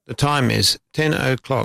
The time is 10 o'clock.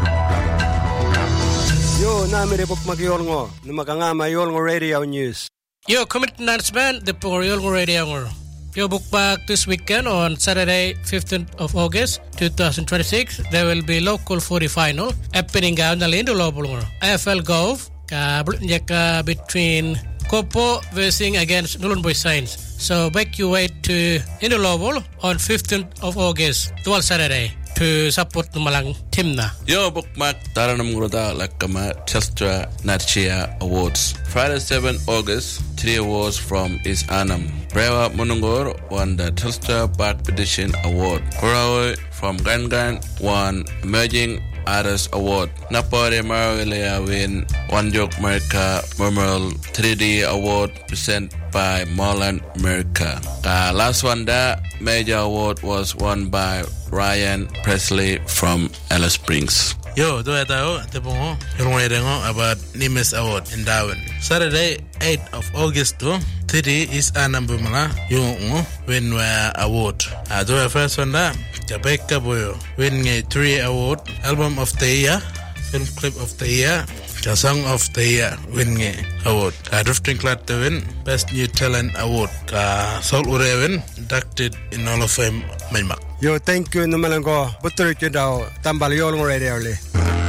Yo, namire bukmagyolngo, numakangama yolngo radio news. Yo, community announcement, the Yolngo Radio. Yo, book back this weekend on Saturday, 15th of August, 2026. There will be local 40 final happening in the Lindolobulngo. AFL Golf, between Kopo versing against Nulun Boy Science. So make your way to Indolobul on 15th of August, 12 Saturday, to support the Malang Timna. Yo, bookmark Taranam Guruda Lakama Telstra Natchia Awards. Friday, 7 August, 3 awards from East Annam. Brewa Munungor won the Telstra Bard Petition Award. Korawe from Gangan won Emerging Artist Award. Napore Marawilea win One Joke America Memorial 3D Award presented by Marlon America. The last one, the major award was won by Ryan Presley from Alice Springs. Yo, do tayo tepong Yolngo about Nimes Award in Darwin. Saturday, 8th of August to 3 is Annam Bumala yung win award. Do first one da Jabeka Boyo win a 3 award, album of the year, film clip of the year, the song of the year win award. Drifting Clat to win best new talent award. Saul Ure win inducted in Hall of Fame Maymak. Yo, thank you numalango. Buturit you daw tambal yolngo radio li.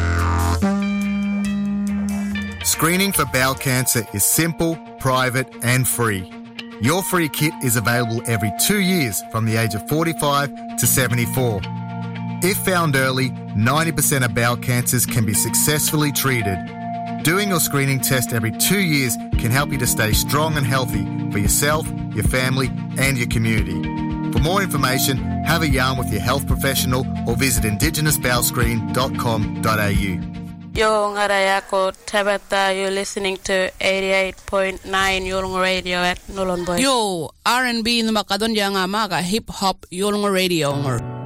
Screening for bowel cancer is simple, private and free. Your free kit is available every 2 years from the age of 45 to 74. If found early, 90% of bowel cancers can be successfully treated. Doing your screening test every 2 years can help you to stay strong and healthy for yourself, your family and your community. For more information, have a yarn with your health professional or visit indigenousbowelscreen.com.au. Yo, Ngarayako Tabata, you're listening to 88.9 Yolngo Radio at Nolon Boy. Yo, R&B na makadon yang amaga hip hop Yolngo Radio.